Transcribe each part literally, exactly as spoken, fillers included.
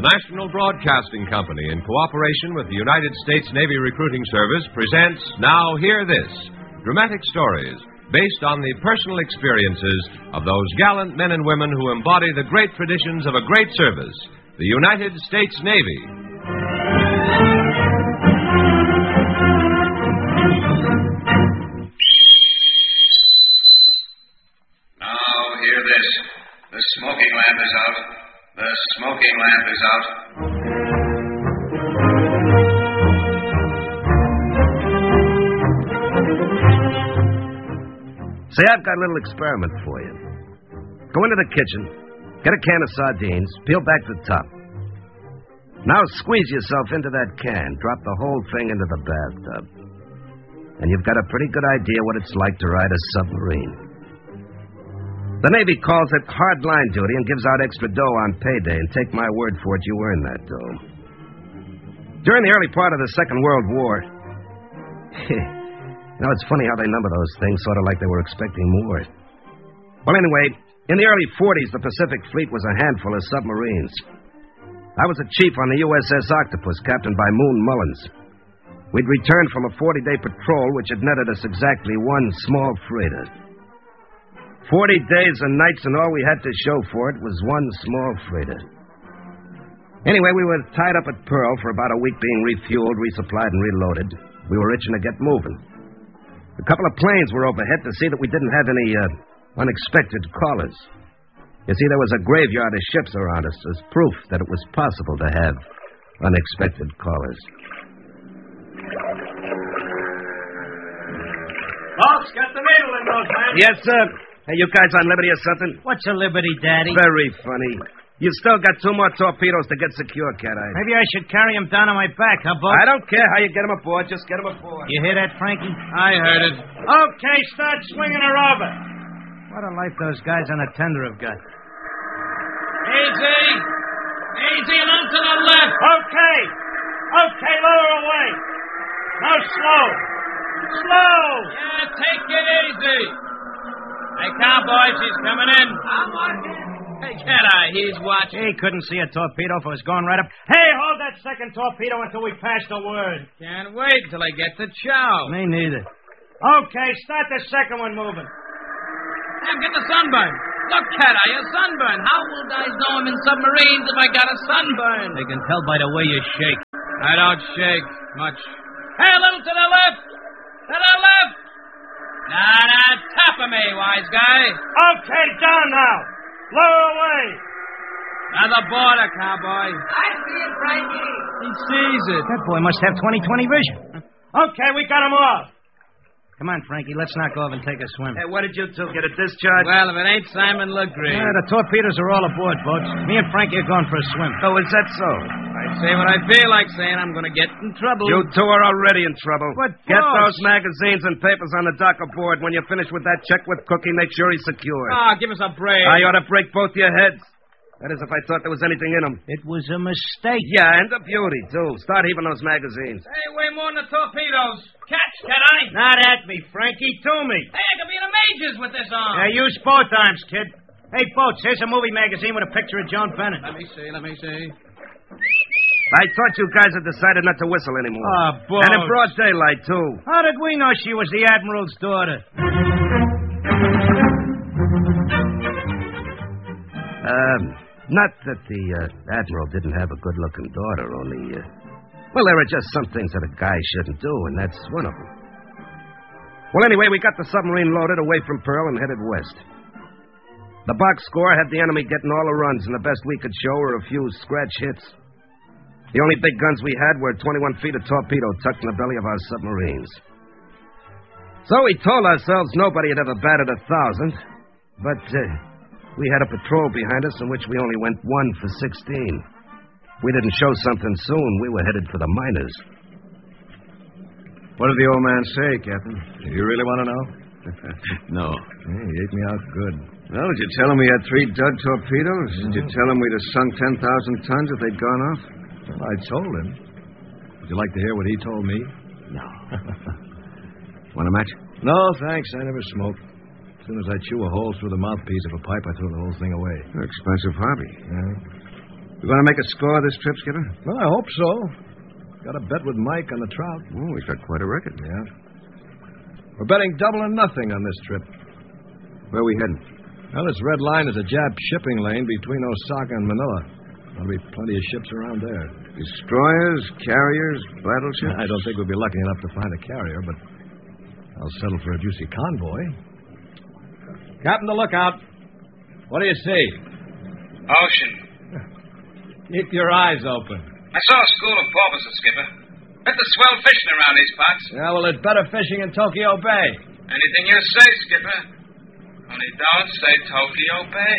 The National Broadcasting Company, in cooperation with the United States Navy Recruiting Service, presents Now Hear This, dramatic stories based on the personal experiences of those gallant men and women who embody the great traditions of a great service, the United States Navy. Now hear this. The smoking lamp is out. The smoking lamp is out. Say, I've got a little experiment for you. Go into the kitchen, get a can of sardines, peel back the top. Now squeeze yourself into that can, drop the whole thing into the bathtub. And you've got a pretty good idea what it's like to ride a submarine. The Navy calls it hard line duty and gives out extra dough on payday, and take my word for it, you earn that dough. During the early part of the Second World War, you know, it's funny how they number those things, sort of like they were expecting more. Well, anyway, in the early forties, the Pacific Fleet was a handful of submarines. I was a chief on the U S S Octopus, captained by Moon Mullins. We'd returned from a forty-day patrol, which had netted us exactly one small freighter. Forty days and nights, and all we had to show for it was one small freighter. Anyway, we were tied up at Pearl for about a week, being refueled, resupplied, and reloaded. We were itching to get moving. A couple of planes were overhead to see that we didn't have any uh, unexpected callers. You see, there was a graveyard of ships around us as proof that it was possible to have unexpected callers. Folks, got the needle in those hands. Yes, sir. Hey, you guys on liberty or something? What's a liberty, Daddy? Very funny. You've still got two more torpedoes to get secure, Cat-Eye. Maybe I should carry him down on my back, huh, Bo? I don't care how you get him aboard. Just get him aboard. You hear that, Frankie? I heard it. Okay, start swinging her over. What a life those guys on the tender have got. Easy. Easy and on to the left. Okay. Okay, lower away. Now slow. Slow. Yeah, take it easy. Hey, cowboy, she's coming in. I'm watching. Hey, Cat-Eye, he's watching. He couldn't see a torpedo if it was going right up. Hey, hold that second torpedo until we pass the word. Can't wait till I get the chow. Me neither. Okay, start the second one moving. I'm getting a sunburn. Look, Cat-Eye, a sunburn. How will guys know I'm in submarines if I got a sunburn? They can tell by the way you shake. I don't shake much. Hey, a little to the left. To the left. Now, now, top of me, wise guy. Okay, down now. Lower away. Now the border, cowboy. I see it, Frankie. He sees it. That boy must have twenty twenty vision. Okay, we got him off. Come on, Frankie, let's knock off and take a swim. Hey, what did you two get a discharge? Well, if it ain't Simon LeGree. Yeah, the torpedoes are all aboard, folks. Me and Frankie are going for a swim. Oh, is that so? I say what I feel like saying. I'm going to get in trouble. You two are already in trouble. But, Get boss. those magazines and papers on the dock aboard. When you're finished with that, check with Cookie. Make sure he's secured. Ah, give us a break. I ought to break both your heads. That is, if I thought there was anything in them. It was a mistake. Yeah, and a beauty, too. Start heaving those magazines. Hey, way more than the torpedoes. Catch, Cat-Eye. Not at me, Frankie. To me. Hey, I could be in the majors with this on. Yeah, use both arms, kid. Hey, Boats, here's a movie magazine with a picture of Joan Bennett. Let me see, let me see. I thought you guys had decided not to whistle anymore. Ah, Boats. And in broad daylight, too. How did we know she was the Admiral's daughter? Um, not that the uh, Admiral didn't have a good-looking daughter, only, uh, well, there are just some things that a guy shouldn't do, and that's one of them. Well, anyway, we got the submarine loaded away from Pearl and headed west. The box score had the enemy getting all the runs, and the best we could show were a few scratch hits. The only big guns we had were twenty-one feet of torpedo tucked in the belly of our submarines. So we told ourselves nobody had ever batted a thousand, but uh, we had a patrol behind us in which we only went one for sixteen. If we didn't show something soon, we were headed for the miners. What did the old man say, Captain? Do you really want to know? No. Hey, he ate me out good. Well, did you tell him we had three dug torpedoes? Did you tell him we'd have sunk ten thousand tons if they'd gone off? Well, I told him. Would you like to hear what he told me? No. Want a match? No, thanks. I never smoke. As soon as I chew a hole through the mouthpiece of a pipe, I throw the whole thing away. Expensive hobby. Yeah. You going to make a score this trip, Skipper? Well, I hope so. Got a bet with Mike on the trout. Oh, we've got quite a record. Yeah. We're betting double or nothing on this trip. Where are we heading? Well, this red line is a Jap shipping lane between Osaka and Manila. There'll be plenty of ships around there. Destroyers, carriers, battleships? I don't think we'll be lucky enough to find a carrier, but I'll settle for a juicy convoy. Captain, the lookout. What do you see? Ocean. Keep your eyes open. I saw a school of porpoises, Skipper. Bet the swell fishing around these parts. Yeah, well, it's better fishing in Tokyo Bay. Anything you say, Skipper. Only don't say Tokyo Bay.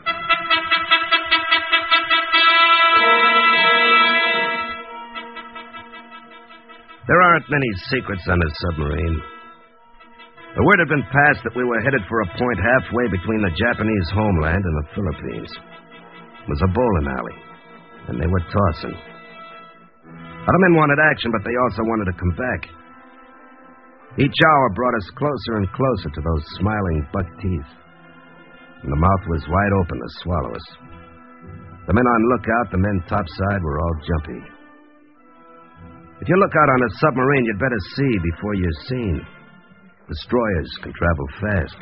There aren't many secrets on a submarine. The word had been passed that we were headed for a point halfway between the Japanese homeland and the Philippines. It was a bowling alley, and they were tossing. Other men wanted action, but they also wanted to come back. Each hour brought us closer and closer to those smiling buck teeth, and the mouth was wide open to swallow us. The men on lookout, the men topside, were all jumpy. If you look out on a submarine, you'd better see before you're seen. Destroyers can travel fast.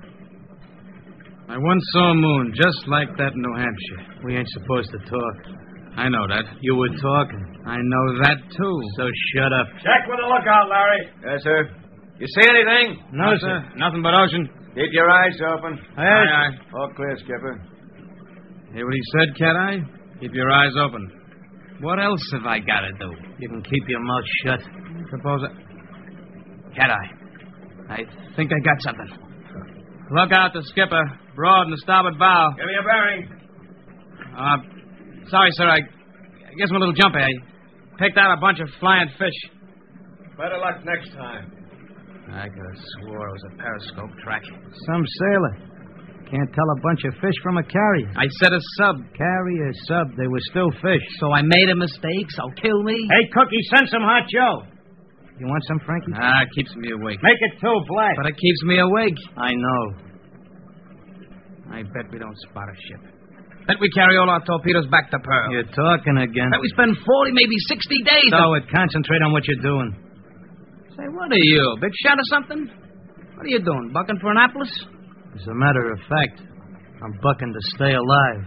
I once saw a moon just like that in New Hampshire. We ain't supposed to talk. I know that. You were talking. I know that, too. So shut up. Check with the lookout, Larry. Yes, sir. You see anything? No, sir. Nothing but ocean. Keep your eyes open. Aye, Aye, aye. All clear, Skipper. Hear what he said, Cat-Eye? Keep your eyes open. What else have I got to do? You can keep your mouth shut. Suppose I... Cat-Eye, I think I got something. Look out, the skipper. Broad in the starboard bow. Give me a bearing. Uh, sorry, sir. I, I guess I'm a little jumpy. I picked out a bunch of flying fish. Better luck next time. I could have swore it was a periscope track. Some sailor. Can't tell a bunch of fish from a carrier. I said a sub. Carrier, sub, they were still fish. So I made a mistake, so kill me? Hey, Cookie, send some hot Joe. You want some, Frankie? Ah, it keeps me awake. Make it two, black. But it keeps me awake. I know. I bet we don't spot a ship. Bet we carry all our torpedoes back to Pearl. You're talking again. Bet we spend forty, maybe sixty days. So it, concentrate on what you're doing. Say, what are you, big shot or something? What are you doing, bucking for Annapolis? As a matter of fact, I'm bucking to stay alive.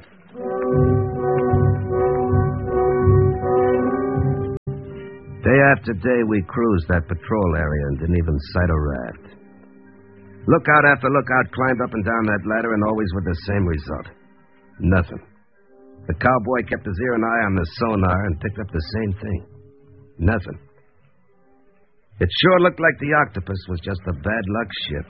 Day after day, we cruised that patrol area and didn't even sight a raft. Lookout after lookout climbed up and down that ladder, and always with the same result. Nothing. The cowboy kept his ear and eye on the sonar and picked up the same thing. Nothing. It sure looked like the Octopus was just a bad luck ship.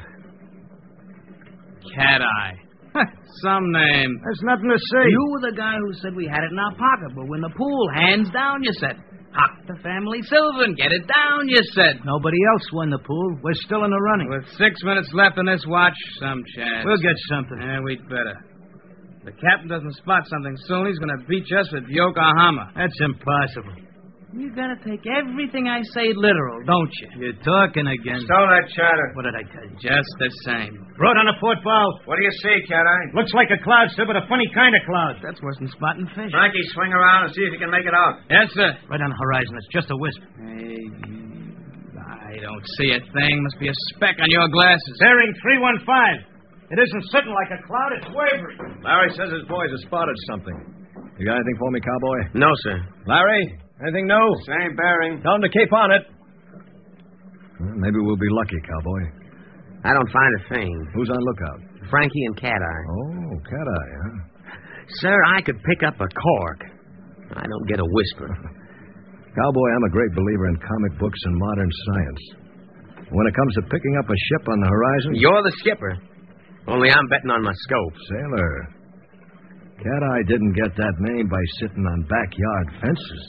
Cat-Eye. Some name. There's nothing to see. You were the guy who said we had it in our pocket, but when the pool, hands down, you said. Hock the family silver and get it down, you said. Nobody else won the pool. We're still in the running. With six minutes left in this watch, some chance. We'll get something. Yeah, we'd better. If the captain doesn't spot something soon, he's going to beat us at Yokohama. That's impossible. You got to take everything I say literal, don't you? You're talking again. Stow that chatter. What did I tell you? Just the same. Broad on the port bow. What do you see, Cat-Eye? Looks like a cloud, sir, but a funny kind of cloud. That's worse than spotting fish. Frankie, swing around and see if you can make it out. Yes, sir. Right on the horizon. It's just a wisp. Hey, I don't see a thing. Must be a speck on your glasses. Bearing three one five. It isn't sitting like a cloud. It's wavering. Larry says his boys have spotted something. You got anything for me, cowboy? No, sir. Larry, anything new? Same bearing. Tell him to keep on it. Well, maybe we'll be lucky, cowboy. I don't find a thing. Who's on lookout? Frankie and Cat-Eye. Oh, Cat-Eye, huh? Sir, I could pick up a cork. I don't get a whisper. Cowboy, I'm a great believer in comic books and modern science. When it comes to picking up a ship on the horizon... You're the skipper. Only I'm betting on my scope. Sailor. Cat-Eye didn't get that name by sitting on backyard fences.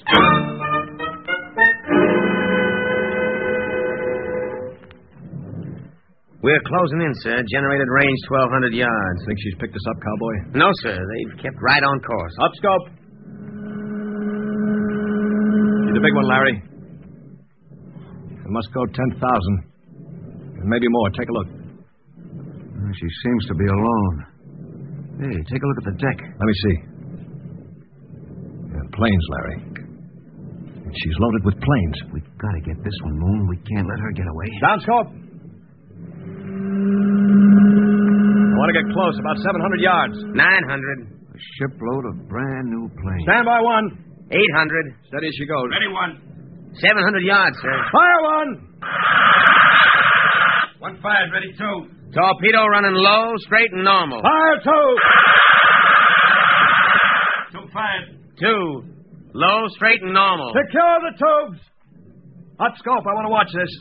We're closing in, sir. Generated range twelve hundred yards. Think she's picked us up, cowboy? No, sir. They've kept right on course. Up scope. She's a big one, Larry. It must go ten thousand. Maybe more. Take a look. She seems to be alone. Hey, take a look at the deck. Let me see. planes, Larry. And she's loaded with planes. We've got to get this one, Moon. We can't let her get away. Down scope. I want to get close, about seven hundred yards. nine hundred. A shipload of brand new planes. Stand by one. eight hundred. Steady as she goes. Ready, one. seven hundred yards, sir. Fire one. One fired, ready, two. Torpedo running low, straight, and normal. Fire two. Two fired. Two. Low, straight, and normal. Secure the tubes. Hot scope. I want to watch this.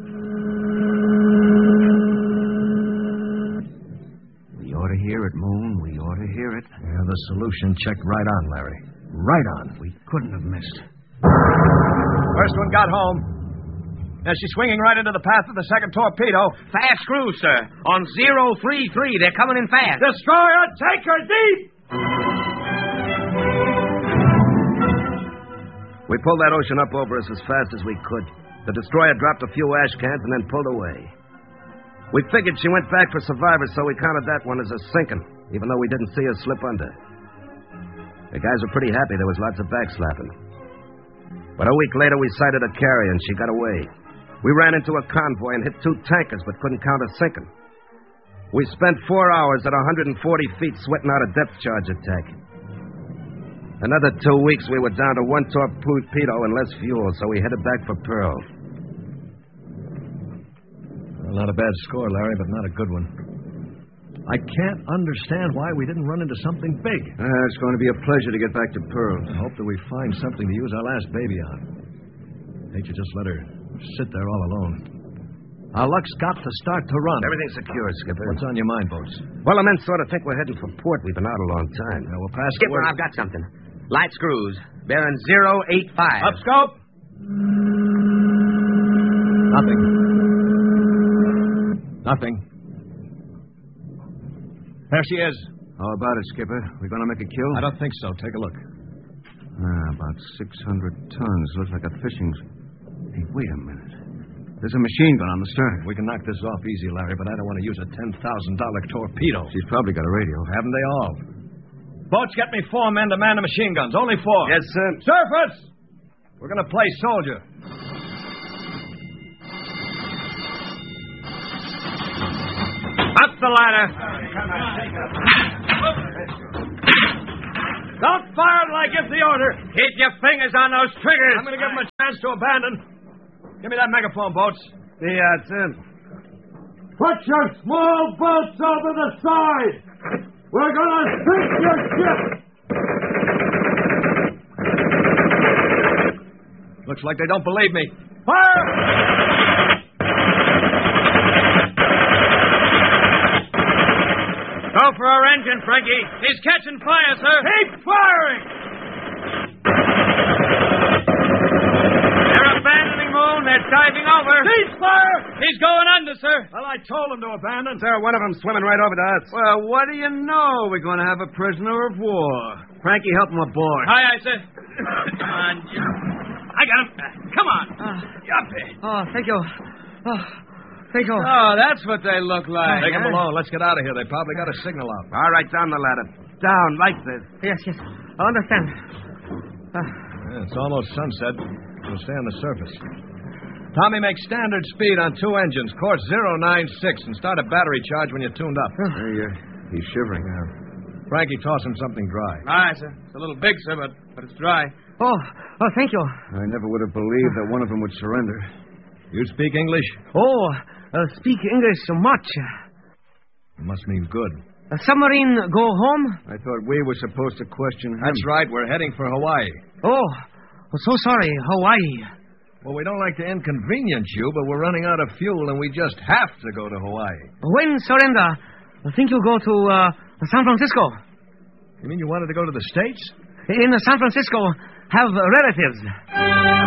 We ought to hear it, Moon. We ought to hear it. Yeah, the solution checked right on, Larry. Right on. We couldn't have missed. First one got home. Now she's swinging right into the path of the second torpedo. Fast screws, sir. On zero three three. They're coming in fast. Destroyer, take her deep! We pulled that ocean up over us as fast as we could. The destroyer dropped a few ash cans and then pulled away. We figured she went back for survivors, so we counted that one as a sinking, even though we didn't see her slip under. The guys were pretty happy. There was lots of backslapping. But a week later, we sighted a carrier, and she got away. We ran into a convoy and hit two tankers, but couldn't count her sinking. We spent four hours at one hundred forty feet sweating out a depth charge attack. Another two weeks, we were down to one torpedo and less fuel, so we headed back for Pearl. Well, not a bad score, Larry, but not a good one. I can't understand why we didn't run into something big. Uh, it's going to be a pleasure to get back to Pearl. I hope that we find something to use our last baby on. Hate you just let her sit there all alone. Our luck's got to start to run. Everything's secure, Skipper. What's on your mind, Boats? Well, the men sort of think we're heading for port. We've been out a long time. Yeah, we'll pass Skipper, the word. I've got something. Light screws. Bearing zero eight five. Up scope. Nothing. Nothing. There she is. How about it, Skipper? We going to make a kill? I don't think so. Take a look. Ah, about six hundred tons. Looks like a fishing... Hey, wait a minute. There's a machine gun on the stern. We can knock this off easy, Larry, but I don't want to use a ten thousand dollars torpedo. She's probably got a radio. Haven't they all? Boats, get me four men to man the machine guns. Only four. Yes, sir. Surface! We're going to play soldier. Up the ladder. Don't fire it like it's the order. Keep your fingers on those triggers. I'm going to give them a chance to abandon. Give me that megaphone, Boats. Yeah, it's in. Put your small boats over the side. We're going to sink your ship. Looks like they don't believe me. Fire! Go for our engine, Frankie. He's catching fire, sir. Keep firing! They're abandoning Moon. They're diving over. Cease fire! He's going under, sir. Well, I told them to abandon. Sir, one of them swimming right over to us. Well, what do you know? We're going to have a prisoner of war. Frankie, help him aboard. Aye, aye, sir. Come on, Jim. I got him. Come on. Up there. Oh, thank you. Oh, thank you. Oh, that's what they look like. Take them along. Let's get out of here. They probably got a signal out. All right, down the ladder. Down, like this. Yes, yes. I understand. Uh, Yeah, it's almost sunset. We'll stay on the surface. Tommy, make standard speed on two engines, course zero nine six, and start a battery charge when you're tuned up. Hey, uh, he's shivering. Yeah. Frankie, toss him something dry. Aye, sir. It's a little big, sir, but, but it's dry. oh, oh, thank you. I never would have believed that one of them would surrender. You speak English? Oh, uh, speak English so much. It must mean good. A submarine go home? I thought we were supposed to question him. That's right. We're heading for Hawaii. Oh, so sorry. Hawaii. Well, we don't like to inconvenience you, but we're running out of fuel, and we just have to go to Hawaii. When surrender, I think you go to uh, San Francisco. You mean you wanted to go to the States? In San Francisco, have relatives.